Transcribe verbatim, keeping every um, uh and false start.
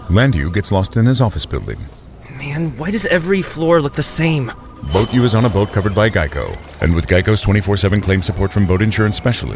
Landu gets lost in his office building. Man, why does every floor look the same? Boat U is on a boat covered by Geico. And with Geico's twenty-four seven claim support from boat insurance specialists,